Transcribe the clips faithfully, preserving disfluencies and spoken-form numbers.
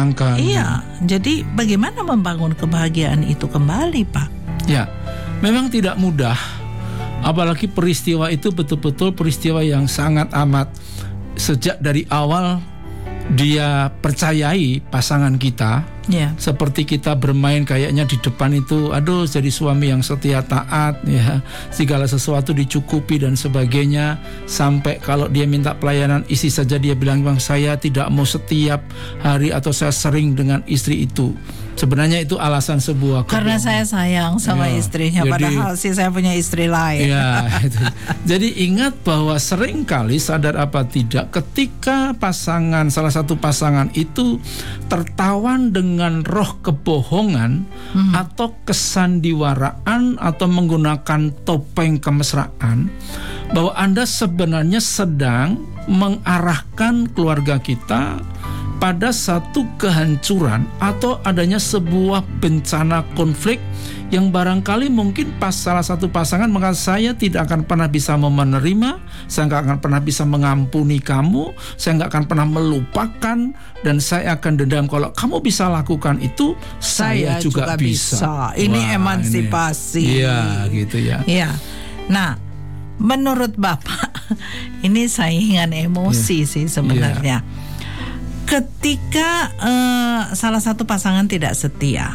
tersangka. Iya, jadi bagaimana membangun kebahagiaan itu kembali, Pak? Ya, memang tidak mudah. Apalagi peristiwa itu betul-betul peristiwa yang sangat amat sejak dari awal dia percayai pasangan kita. Ya. Seperti kita bermain kayaknya di depan itu, aduh jadi suami yang setia taat ya, segala sesuatu dicukupi dan sebagainya. Sampai kalau dia minta pelayanan istri saja dia bilang, bang saya tidak mau setiap hari atau saya sering dengan istri itu. Sebenarnya itu alasan sebuah karena saya sayang sama ya, istrinya, jadi, padahal sih saya punya istri lain. Ya, itu. Jadi ingat bahwa sering kali sadar apa tidak, ketika pasangan salah satu pasangan itu tertawan dengan roh kebohongan hmm. atau kesandiwaraan atau menggunakan topeng kemesraan, bahwa Anda sebenarnya sedang mengarahkan keluarga kita pada satu kehancuran atau adanya sebuah bencana konflik yang barangkali mungkin pas salah satu pasangan mengatakan saya tidak akan pernah bisa menerima, saya nggak akan pernah bisa mengampuni kamu, saya nggak akan pernah melupakan, dan saya akan dendam. Kalau kamu bisa lakukan itu, saya, saya juga, juga bisa. bisa. Ini Wah, emansipasi. Iya, gitu ya. Iya. Nah, menurut Bapak, ini saingan emosi ya. sih sebenarnya. Ya. Ketika uh, salah satu pasangan tidak setia,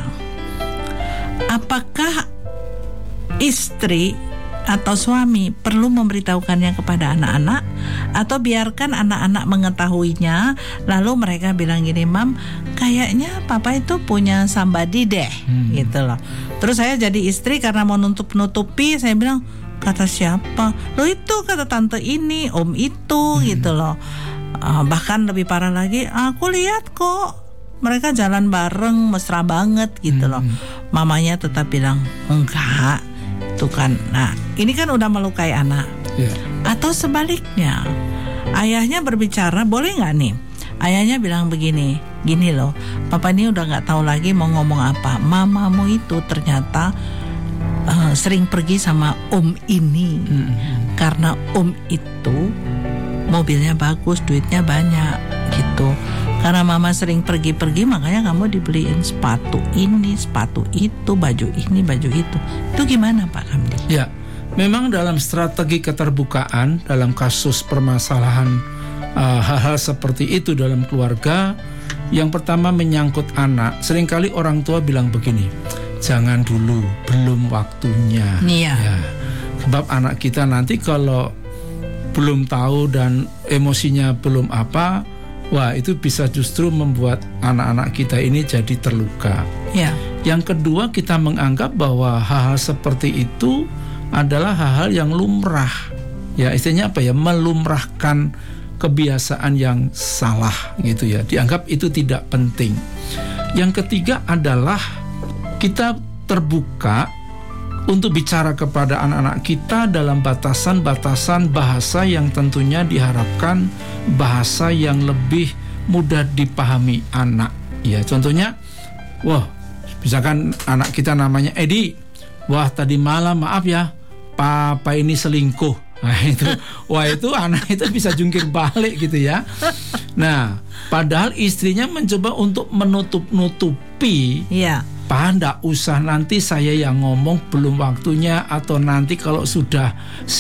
apakah istri atau suami perlu memberitahukannya kepada anak-anak, atau biarkan anak-anak mengetahuinya lalu mereka bilang gini, Mam, kayaknya papa itu punya somebody deh, hmm. gitu loh. Terus saya jadi istri karena mau nutup-nutupi, saya bilang, kata siapa? Lo itu kata tante ini, om itu, hmm. gitu loh. Uh, bahkan lebih parah lagi, aku lihat kok mereka jalan bareng mesra banget gitu loh. Hmm. Mamanya tetap bilang enggak, tuh kan. Nah, ini kan udah melukai anak. Yeah. Atau sebaliknya, ayahnya berbicara, boleh nggak nih? Ayahnya bilang begini, gini loh, papa ini udah nggak tahu lagi mau ngomong apa. Mamamu itu ternyata uh, sering pergi sama om ini, hmm. karena om itu mobilnya bagus, duitnya banyak gitu. Karena mama sering pergi-pergi, makanya kamu dibeliin sepatu ini, sepatu itu, baju ini, baju itu. Itu gimana Pak Kamdi? Ya, memang dalam strategi keterbukaan dalam kasus permasalahan uh, hal-hal seperti itu dalam keluarga, yang pertama menyangkut anak. Seringkali orang tua bilang begini, jangan dulu, belum waktunya. Iya. Ya, sebab anak kita nanti kalau belum tahu dan emosinya belum apa, wah itu bisa justru membuat anak-anak kita ini jadi terluka. Ya. Yang kedua, kita menganggap bahwa hal-hal seperti itu adalah hal-hal yang lumrah. Ya, istilahnya apa ya? Melumrahkan kebiasaan yang salah gitu ya. Dianggap itu tidak penting. Yang ketiga adalah kita terbuka untuk bicara kepada anak-anak kita dalam batasan-batasan bahasa yang tentunya diharapkan bahasa yang lebih mudah dipahami anak. Ya, contohnya, wah, misalkan anak kita namanya Edi, wah tadi malam maaf ya, papa ini selingkuh. Nah itu, wah itu anak itu bisa jungkir balik gitu ya. Nah, padahal istrinya mencoba untuk menutup-nutupi. Iya. Pak, nggak usah, nanti saya yang ngomong, belum waktunya, atau nanti kalau sudah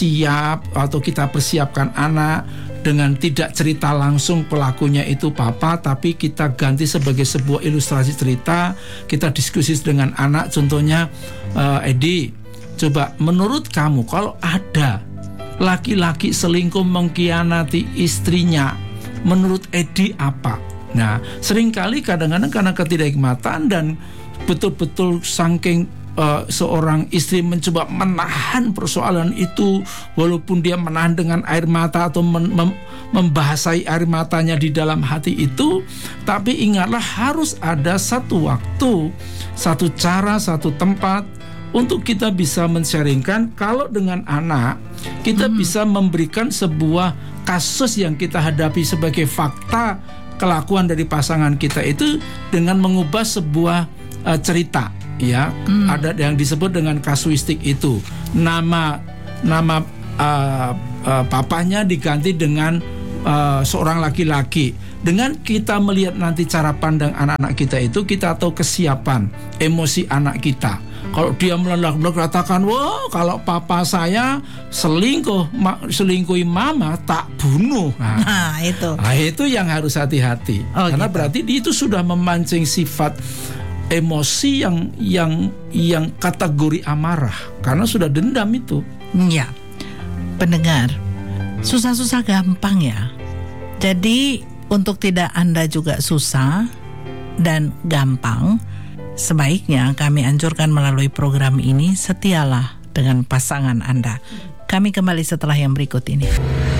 siap atau kita persiapkan anak, dengan tidak cerita langsung pelakunya itu papa, tapi kita ganti sebagai sebuah ilustrasi cerita, kita diskusi dengan anak. Contohnya, uh, Edi, coba menurut kamu kalau ada laki-laki selingkuh mengkhianati istrinya, menurut Edi apa? Nah, seringkali kadang-kadang karena ketidakhikmatan dan betul-betul saking uh, seorang istri mencoba menahan persoalan itu, walaupun dia menahan dengan air mata atau mem- mem- membahasai air matanya di dalam hati itu, tapi ingatlah harus ada satu waktu, satu cara, satu tempat untuk kita bisa men-sharingkan. Kalau dengan anak, kita hmm. bisa memberikan sebuah kasus yang kita hadapi sebagai fakta kelakuan dari pasangan kita itu dengan mengubah sebuah Uh, cerita, ya, hmm. ada yang disebut dengan kasuistik itu. Nama nama uh, uh, papanya diganti dengan uh, seorang laki-laki. Dengan kita melihat nanti cara pandang anak-anak kita itu, kita tahu kesiapan emosi anak kita. Kalau dia meledak-ledak katakan, wah kalau papa saya selingkuh, ma- selingkuhi mama tak bunuh. Nah, Nah itu. nah, itu yang harus hati-hati. Oh, Karena gitu. berarti itu sudah memancing sifat emosi yang yang yang kategori amarah, karena sudah dendam itu. Ya, pendengar, susah-susah gampang ya. Jadi untuk tidak Anda juga susah dan gampang, sebaiknya kami anjurkan melalui program ini, setialah dengan pasangan Anda. Kami kembali setelah yang berikut ini.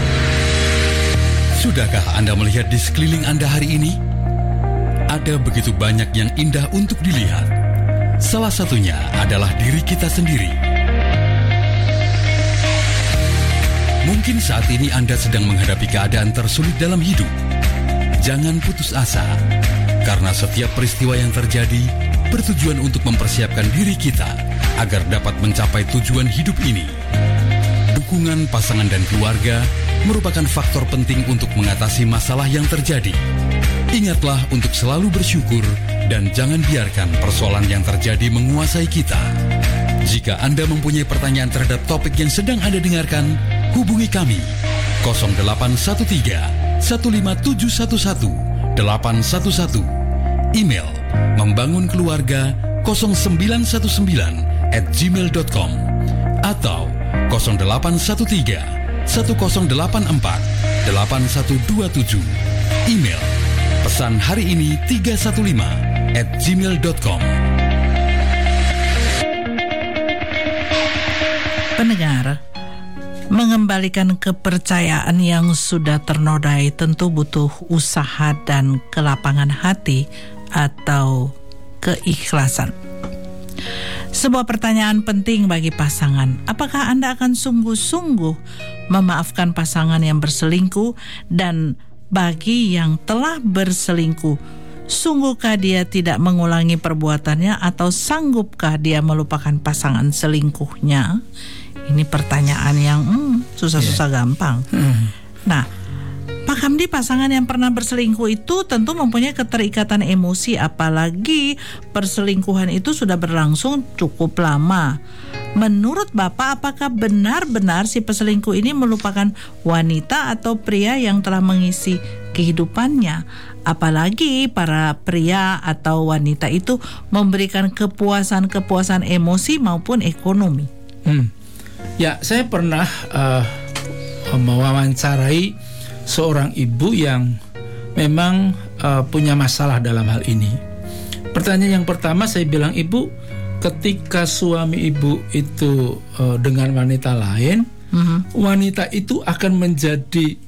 Sudahkah Anda melihat di sekeliling Anda hari ini? Ada begitu banyak yang indah untuk dilihat. Salah satunya adalah diri kita sendiri. Mungkin saat ini Anda sedang menghadapi keadaan tersulit dalam hidup. Jangan putus asa, karena setiap peristiwa yang terjadi bertujuan untuk mempersiapkan diri kita agar dapat mencapai tujuan hidup ini. Dukungan pasangan dan keluarga merupakan faktor penting untuk mengatasi masalah yang terjadi. Ingatlah untuk selalu bersyukur dan jangan biarkan persoalan yang terjadi menguasai kita. Jika Anda mempunyai pertanyaan terhadap topik yang sedang Anda dengarkan, hubungi kami nol delapan satu tiga satu lima tujuh satu satu delapan satu satu. Email membangunkeluarga nol sembilan satu sembilan at gmail dot com atau nol delapan satu tiga satu nol delapan empat delapan satu dua tujuh. Email pesan hari ini tiga satu lima at gmail dot com. Pendengar, mengembalikan kepercayaan yang sudah ternodai tentu butuh usaha dan kelapangan hati atau keikhlasan. Sebuah pertanyaan penting bagi pasangan, apakah Anda akan sungguh-sungguh memaafkan pasangan yang berselingkuh? Dan bagi yang telah berselingkuh, sungguhkah dia tidak mengulangi perbuatannya atau sanggupkah dia melupakan pasangan selingkuhnya? Ini pertanyaan yang hmm, susah-susah yeah. gampang. Hmm. Nah, Pak Hamdi, pasangan yang pernah berselingkuh itu tentu mempunyai keterikatan emosi, apalagi perselingkuhan itu sudah berlangsung cukup lama. Menurut Bapak, apakah benar-benar si peselingkuh ini melupakan wanita atau pria yang telah mengisi kehidupannya? Apalagi para pria atau wanita itu memberikan kepuasan-kepuasan emosi maupun ekonomi. Hmm. Ya, saya pernah uh, mewawancarai seorang ibu yang memang uh, punya masalah dalam hal ini. Pertanyaan yang pertama saya bilang, ibu, ketika suami ibu itu uh, dengan wanita lain, uh-huh. wanita itu akan menjadi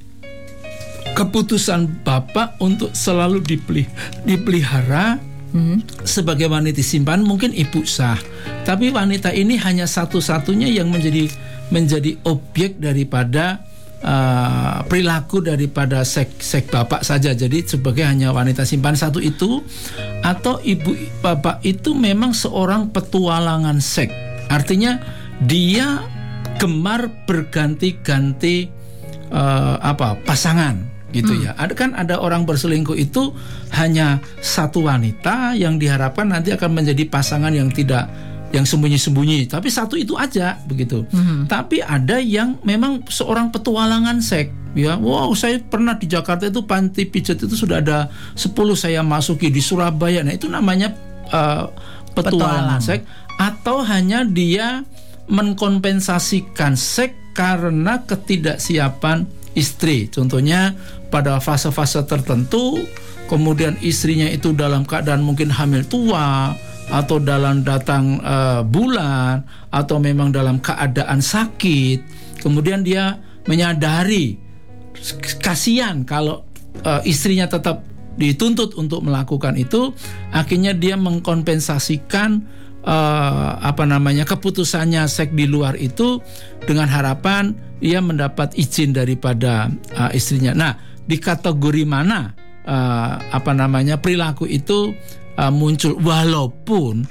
keputusan bapak untuk selalu dipelih, dipelihara uh-huh. sebagai wanita simpan. Mungkin ibu sah, tapi wanita ini hanya satu-satunya yang menjadi menjadi objek daripada uh, perilaku daripada seks seks bapak saja. Jadi sebagai hanya wanita simpan satu itu, atau ibu bapak itu memang seorang petualangan seks. Artinya dia gemar berganti-ganti uh, apa pasangan gitu hmm. ya. Ada kan ada orang berselingkuh itu hanya satu wanita yang diharapkan nanti akan menjadi pasangan yang tidak yang sembunyi-sembunyi, tapi satu itu aja begitu. Mm-hmm. Tapi ada yang memang seorang petualangan seks, ya. Wow, saya pernah di Jakarta itu panti pijat itu sudah ada sepuluh saya masuki, di Surabaya. Nah, itu namanya uh, petualangan seks. Atau hanya dia mengkompensasikan seks karena ketidaksiapan istri. Contohnya pada fase-fase tertentu, kemudian istrinya itu dalam keadaan mungkin hamil tua, atau dalam datang uh, bulan, atau memang dalam keadaan sakit, kemudian dia menyadari kasihan kalau uh, istrinya tetap dituntut untuk melakukan itu, akhirnya dia mengkompensasikan uh, apa namanya keputusannya seks di luar itu dengan harapan ia mendapat izin daripada uh, istrinya. Nah, di kategori mana uh, apa namanya perilaku itu Uh, muncul, walaupun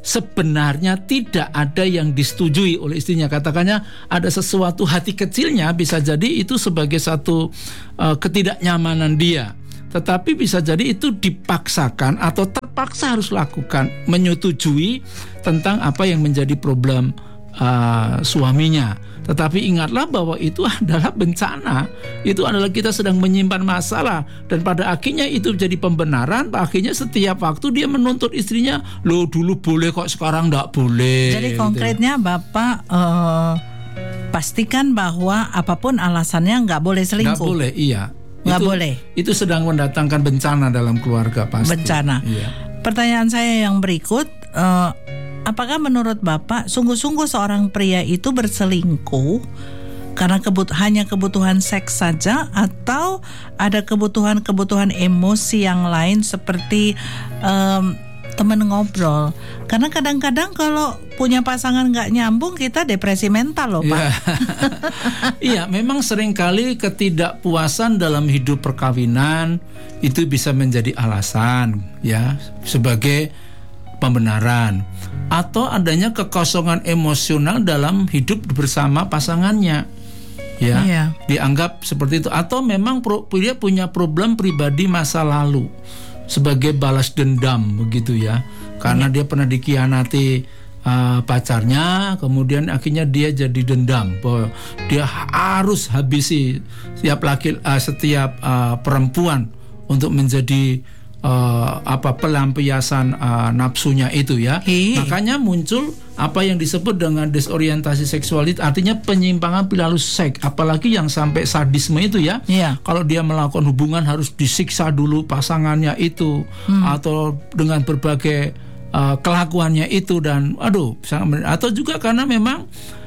sebenarnya tidak ada yang disetujui oleh istrinya. Katakannya ada sesuatu hati kecilnya, bisa jadi itu sebagai satu uh, ketidaknyamanan dia. Tetapi bisa jadi itu dipaksakan atau terpaksa harus lakukan, menyetujui tentang apa yang menjadi problem uh, suaminya. Tetapi ingatlah bahwa itu adalah bencana. Itu adalah kita sedang menyimpan masalah. Dan pada akhirnya itu jadi pembenaran. Akhirnya setiap waktu dia menuntut istrinya, lo dulu boleh kok sekarang enggak boleh. Jadi konkretnya gitu. Bapak uh, pastikan bahwa apapun alasannya enggak boleh selingkuh. Enggak boleh, iya. Nggak itu, boleh. Itu sedang mendatangkan bencana dalam keluarga pasti. Bencana. Iya. Pertanyaan saya yang berikut, uh, apakah menurut Bapak sungguh-sungguh seorang pria itu berselingkuh karena kebut- hanya kebutuhan seks saja, atau ada kebutuhan-kebutuhan emosi yang lain seperti um, teman ngobrol? Karena kadang-kadang kalau punya pasangan nggak nyambung, kita depresi mental loh Pak. Ya. Iya, memang seringkali ketidakpuasan dalam hidup perkawinan itu bisa menjadi alasan ya sebagai pembenaran, atau adanya kekosongan emosional dalam hidup bersama pasangannya. Ya, iya. Dianggap seperti itu, atau memang pro, dia punya problem pribadi masa lalu sebagai balas dendam begitu ya, karena dia pernah dikhianati uh, pacarnya, kemudian akhirnya dia jadi dendam bahwa dia harus habisi setiap laki uh, setiap uh, perempuan untuk menjadi uh, apa pelampiasan uh, nafsunya itu ya. Hi. Makanya muncul apa yang disebut dengan disorientasi seksual, itu artinya penyimpangan perilaku seks, apalagi yang sampai sadisme itu ya. Yeah. Kalau dia melakukan hubungan harus disiksa dulu pasangannya itu, hmm. atau dengan berbagai uh, kelakuannya itu, dan aduh sangat, atau juga karena memang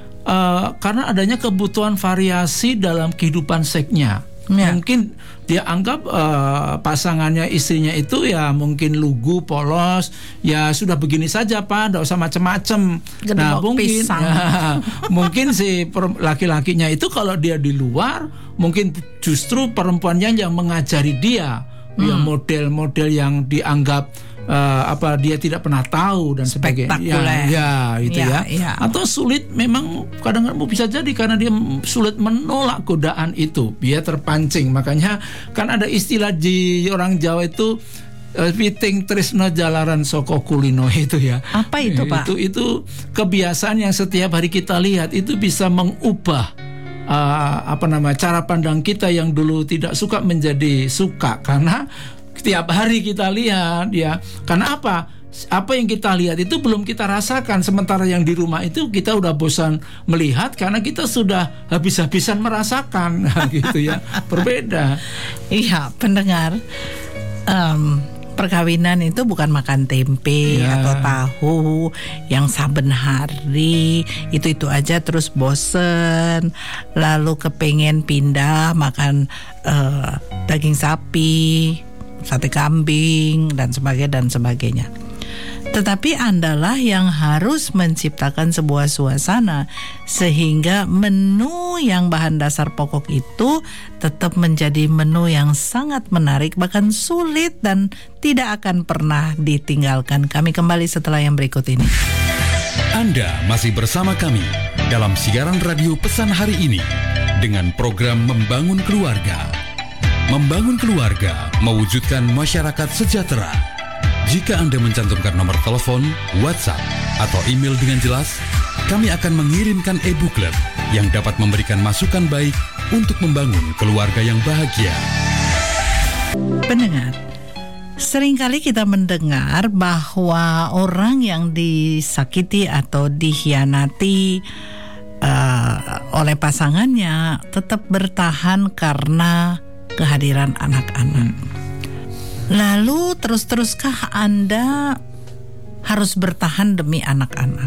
uh, karena adanya kebutuhan variasi dalam kehidupan seksnya. Yeah. Mungkin dia anggap uh, pasangannya, istrinya itu ya mungkin lugu, polos, ya sudah begini saja Pak, tidak usah macam-macam. Nah mungkin ya, mungkin si laki-lakinya itu kalau dia di luar, mungkin justru perempuannya yang mengajari dia, hmm. ya model-model yang dianggap Uh, apa dia tidak pernah tahu dan sebagainya. Ya, ya itu ya, ya. ya. Atau sulit, memang kadang-kadang bisa jadi karena dia sulit menolak godaan itu, dia terpancing. Makanya kan ada istilah di orang Jawa itu, piting tresno jalaran soko kulino itu ya. Apa itu Pak? Itu itu kebiasaan yang setiap hari kita lihat itu bisa mengubah uh, apa nama cara pandang kita yang dulu tidak suka menjadi suka, karena setiap hari kita lihat ya. Karena apa? Apa yang kita lihat itu belum kita rasakan, sementara yang di rumah itu kita udah bosan melihat karena kita sudah habis-habisan merasakan. Gitu ya. Berbeda. Iya, pendengar. Um, perkawinan itu bukan makan tempe ya. Atau tahu yang saben hari itu-itu aja terus bosen, lalu kepengen pindah makan uh, daging sapi, sate kambing dan sebagainya dan sebagainya. Tetapi Andalah yang harus menciptakan sebuah suasana sehingga menu yang bahan dasar pokok itu tetap menjadi menu yang sangat menarik, bahkan sulit dan tidak akan pernah ditinggalkan. Kami kembali setelah yang berikut ini. Anda masih bersama kami dalam siaran radio Pesan Hari ini dengan program Membangun Keluarga. Membangun keluarga, mewujudkan masyarakat sejahtera. Jika Anda mencantumkan nomor telepon, WhatsApp, atau email dengan jelas, kami akan mengirimkan e-booklet yang dapat memberikan masukan baik untuk membangun keluarga yang bahagia. Pendengar, seringkali kita mendengar bahwa orang yang disakiti atau dikhianati uh, oleh pasangannya tetap bertahan karena kehadiran anak-anak. Hmm. Lalu terus-teruskah Anda harus bertahan demi anak-anak?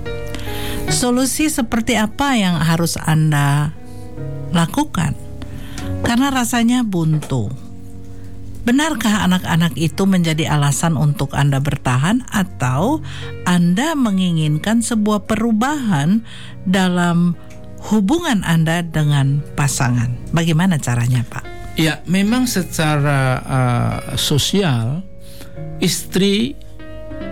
Solusi seperti apa yang harus Anda lakukan? Karena rasanya buntu. Benarkah anak-anak itu menjadi alasan untuk Anda bertahan, atau Anda menginginkan sebuah perubahan dalam hubungan Anda dengan pasangan? Bagaimana caranya, Pak? Ya, memang secara uh, sosial istri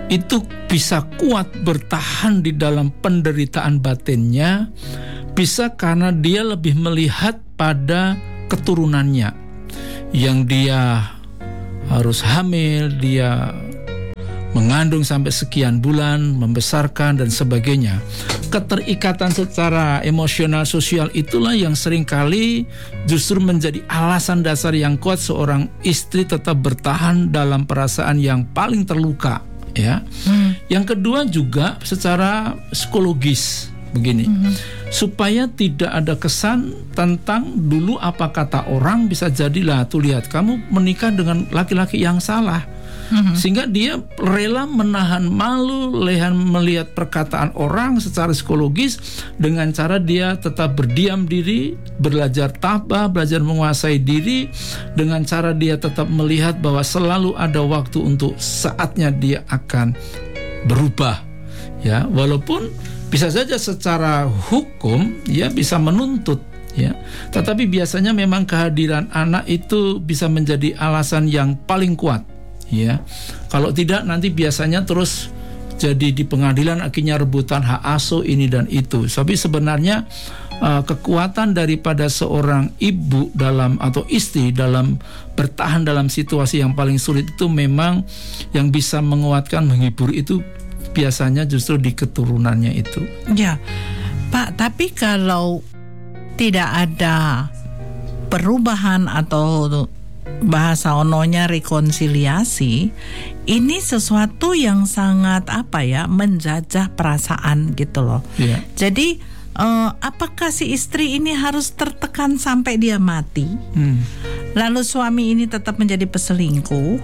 itu bisa kuat bertahan di dalam penderitaan batinnya, bisa karena dia lebih melihat pada keturunannya, yang dia harus hamil, dia mengandung sampai sekian bulan, membesarkan dan sebagainya. Keterikatan secara emosional sosial itulah yang seringkali justru menjadi alasan dasar yang kuat seorang istri tetap bertahan dalam perasaan yang paling terluka, ya. Hmm. Yang kedua juga secara psikologis begini. Hmm. Supaya tidak ada kesan tentang dulu apa kata orang, bisa jadilah tuh lihat kamu menikah dengan laki-laki yang salah. Mm-hmm. Sehingga dia rela menahan malu, lehan melihat perkataan orang secara psikologis dengan cara dia tetap berdiam diri, belajar tabah, belajar menguasai diri, dengan cara dia tetap melihat bahwa selalu ada waktu untuk saatnya dia akan berubah. Ya, walaupun bisa saja secara hukum ya bisa menuntut, ya, tetapi biasanya memang kehadiran anak itu bisa menjadi alasan yang paling kuat. Ya, kalau tidak nanti biasanya terus jadi di pengadilan akhirnya rebutan hak asuh ini dan itu. Tapi sebenarnya uh, kekuatan daripada seorang ibu dalam atau istri dalam bertahan dalam situasi yang paling sulit itu memang yang bisa menguatkan, menghibur itu biasanya justru di keturunannya itu. Ya, Pak. Tapi kalau tidak ada perubahan atau bahasa ononya rekonsiliasi, ini sesuatu yang sangat apa ya, menjajah perasaan gitu loh. Yeah. Jadi uh, apakah si istri ini harus tertekan sampai dia mati? Hmm. Lalu suami ini tetap menjadi peselingkuh?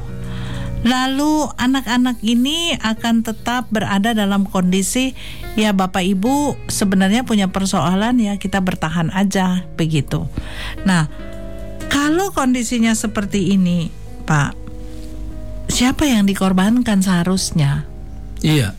Lalu anak-anak ini akan tetap berada dalam kondisi ya Bapak Ibu sebenarnya punya persoalan, ya kita bertahan aja begitu. Nah, kalau kondisinya seperti ini, Pak, siapa yang dikorbankan seharusnya? Iya,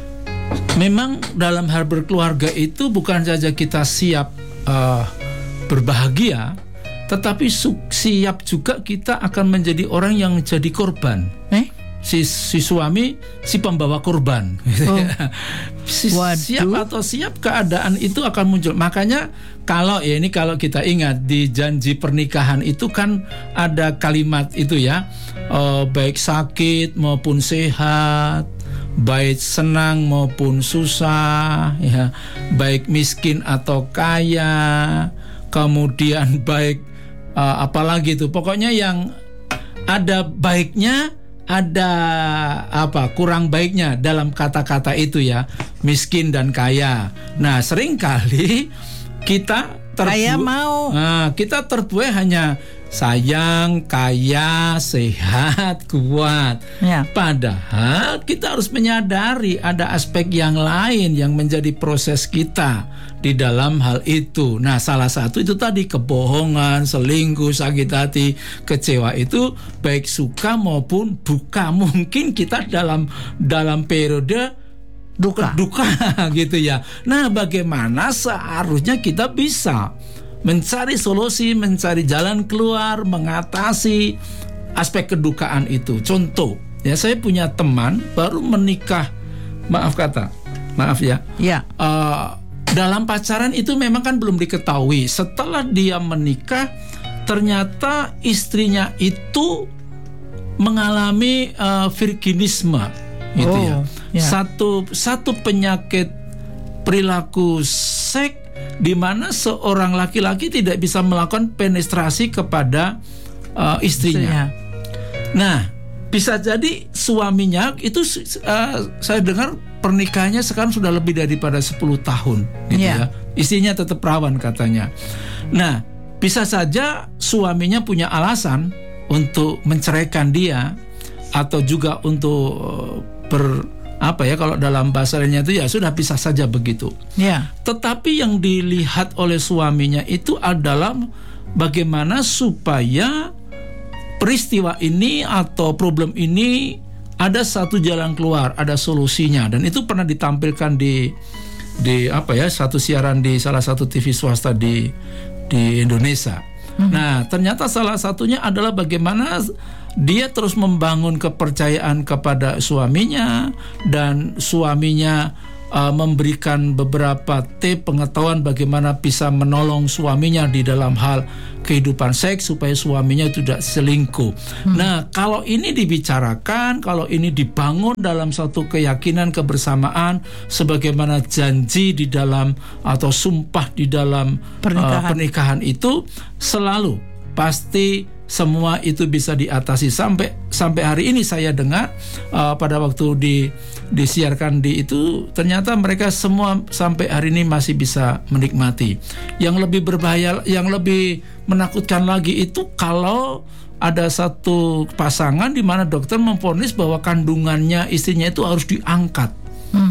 memang dalam hal berkeluarga itu bukan saja kita siap uh, berbahagia, tetapi su- siap juga kita akan menjadi orang yang jadi korban. Eh? Si, si suami si pembawa korban. Oh. Si siap atau siap keadaan itu akan muncul. Makanya kalau ya ini kalau kita ingat di janji pernikahan itu kan ada kalimat itu ya, oh, baik sakit maupun sehat, baik senang maupun susah, ya, baik miskin atau kaya, kemudian baik uh, apalagi itu, pokoknya yang ada baiknya, ada apa kurang baiknya dalam kata-kata itu ya, miskin dan kaya. Nah, seringkali kita terbu- mau. Nah, kita terbuai hanya sayang, kaya, sehat, kuat. Ya. Padahal kita harus menyadari ada aspek yang lain yang menjadi proses kita di dalam hal itu. Nah, salah satu itu tadi kebohongan, selingkuh, sakit hati, kecewa itu baik suka maupun duka. Mungkin kita dalam dalam periode duka, duka gitu ya. Nah, bagaimana seharusnya kita bisa mencari solusi, mencari jalan keluar, mengatasi aspek kedukaan itu. Contoh, ya saya punya teman baru menikah, maaf kata, maaf ya. Ya. Uh, dalam pacaran itu memang kan belum diketahui. Setelah dia menikah, ternyata istrinya itu mengalami uh, virginisme, gitu oh, ya. ya. Satu satu penyakit perilaku seks di mana seorang laki-laki tidak bisa melakukan penetrasi kepada uh, istrinya. istrinya. Nah, bisa jadi suaminya itu uh, saya dengar pernikahannya sekarang sudah lebih daripada sepuluh tahun gitu yeah. ya. Istrinya tetap perawan katanya. Nah, bisa saja suaminya punya alasan untuk menceraikan dia atau juga untuk uh, ber apa ya, kalau dalam bahasa lainnya itu ya sudah bisa saja begitu. Ya. Tetapi yang dilihat oleh suaminya itu adalah bagaimana supaya peristiwa ini atau problem ini ada satu jalan keluar, ada solusinya, dan itu pernah ditampilkan di di apa ya satu siaran di salah satu T V swasta di di Indonesia. Hmm. Nah, ternyata salah satunya adalah bagaimana dia terus membangun kepercayaan kepada suaminya, dan suaminya uh, memberikan beberapa tips pengetahuan bagaimana bisa menolong suaminya di dalam hal kehidupan seks supaya suaminya tidak selingkuh. Hmm. Nah, kalau ini dibicarakan, kalau ini dibangun dalam satu keyakinan kebersamaan, sebagaimana janji di dalam atau sumpah di dalam pernikahan, uh, pernikahan itu, selalu pasti semua itu bisa diatasi. Sampai sampai hari ini saya dengar uh, pada waktu di disiarkan di itu, ternyata mereka semua sampai hari ini masih bisa menikmati. Yang lebih berbahaya, yang lebih menakutkan lagi itu kalau ada satu pasangan di mana dokter memvonis bahwa kandungannya istrinya itu harus diangkat. Hmm.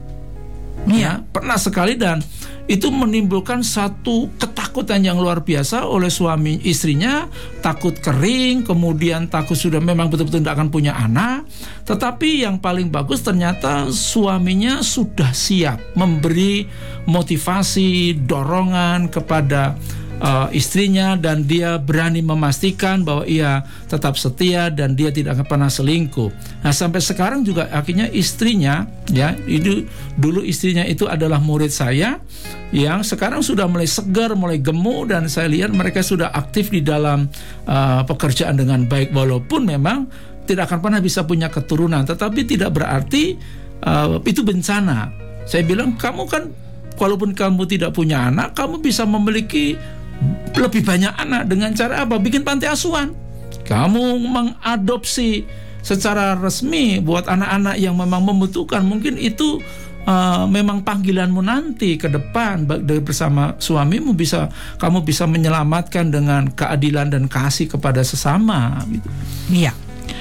Ya, pernah sekali, dan itu menimbulkan satu ketakutan yang luar biasa oleh suami istrinya, takut kering, kemudian takut sudah memang betul-betul tidak akan punya anak. Tetapi yang paling bagus ternyata suaminya sudah siap memberi motivasi, dorongan kepada Uh, istrinya, dan dia berani memastikan bahwa ia tetap setia dan dia tidak akan pernah selingkuh. Nah, sampai sekarang juga akhirnya istrinya, ya, itu dulu istrinya itu adalah murid saya yang sekarang sudah mulai segar, mulai gemuk, dan saya lihat mereka sudah aktif di dalam uh, pekerjaan dengan baik, walaupun memang tidak akan pernah bisa punya keturunan, tetapi tidak berarti uh, itu bencana. Saya bilang, kamu kan walaupun kamu tidak punya anak, kamu bisa memiliki lebih banyak anak dengan cara apa? Bikin panti asuhan. Kamu mengadopsi secara resmi buat anak-anak yang memang membutuhkan. Mungkin itu uh, memang panggilanmu nanti ke depan bersama suamimu, bisa kamu bisa menyelamatkan dengan keadilan dan kasih kepada sesama gitu. Iya.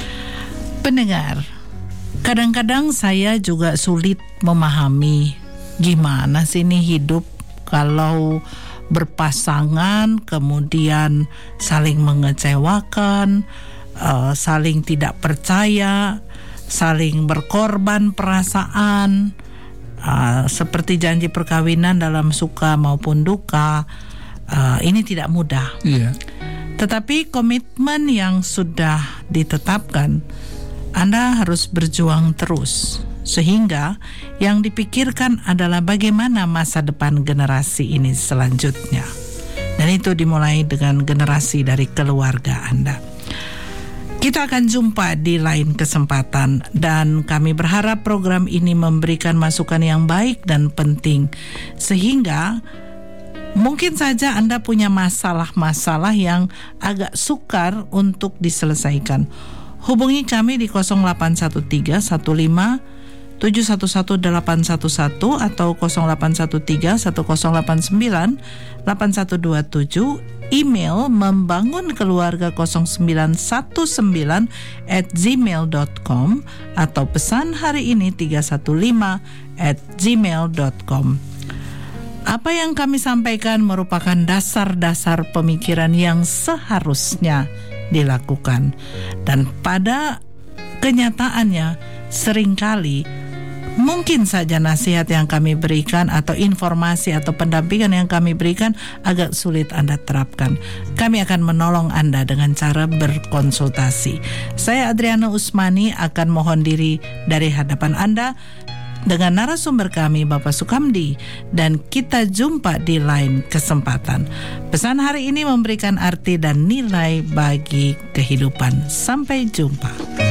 Pendengar, kadang-kadang saya juga sulit memahami gimana sih ini hidup kalau berpasangan kemudian saling mengecewakan, uh, saling tidak percaya, saling berkorban perasaan, uh, seperti janji perkawinan dalam suka maupun duka. Uh, ini tidak mudah. Iya. Tetapi komitmen yang sudah ditetapkan, Anda harus berjuang terus. Sehingga yang dipikirkan adalah bagaimana masa depan generasi ini selanjutnya. Dan itu dimulai dengan generasi dari keluarga Anda. Kita akan jumpa di lain kesempatan, dan kami berharap program ini memberikan masukan yang baik dan penting, sehingga mungkin saja Anda punya masalah-masalah yang agak sukar untuk diselesaikan. Hubungi kami di nol delapan satu tiga satu lima tujuh satu satu delapan satu satu atau nol delapan satu tiga satu nol delapan sembilan delapan satu dua tujuh, email membangunkeluarga nol sembilan satu sembilan at gmail dot com, atau pesan hari ini tiga satu lima at gmail dot com. Apa yang kami sampaikan merupakan dasar-dasar pemikiran yang seharusnya dilakukan, dan pada kenyataannya seringkali mungkin saja nasihat yang kami berikan atau informasi atau pendampingan yang kami berikan agak sulit Anda terapkan. Kami akan menolong Anda dengan cara berkonsultasi. Saya Adriana Usmani akan mohon diri dari hadapan Anda dengan narasumber kami Bapak Sukamdi, dan kita jumpa di lain kesempatan. Pesan hari ini memberikan arti dan nilai bagi kehidupan. Sampai jumpa.